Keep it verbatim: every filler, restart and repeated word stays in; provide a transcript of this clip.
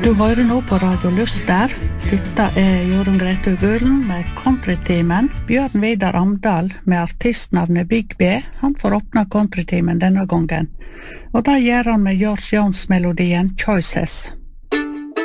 Du hører nå på Radio Luster. Dette er Jorunn Grete Gulen med Countrytimen. Bjørn Vidar Amdal med artistnavnet Big B. Han får åpna Countrytimen denne gangen. Og da gjør han med George Jones-melodien Choices.